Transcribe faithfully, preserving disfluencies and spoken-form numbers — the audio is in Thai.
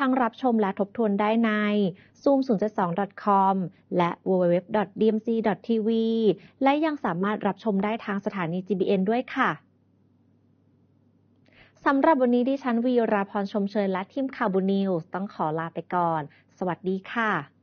ทั้งรับชมและทบทวนได้ใน ซูม ศูนย์ เจ็ด สอง ดอท คอม และ ดับเบิลยู ดับเบิลยู ดับเบิลยู ดอท ดี เอ็ม ซี ดอท ที วี และยังสามารถรับชมได้ทางสถานี จี บี เอ็น ด้วยค่ะสำหรับวันนี้ดิฉันวีราพรชมเชยและทีมข่าวบุญนิวส์ต้องขอลาไปก่อน สวัสดีค่ะ